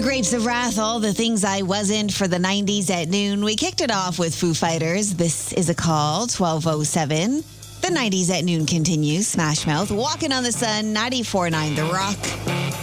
Grapes of Wrath, all the things I wasn't for the 90s at noon. We kicked it off with Foo Fighters. This is a call, 1207. The 90s at noon continues. Smash Mouth, Walking on the Sun, 94.9 The Rock.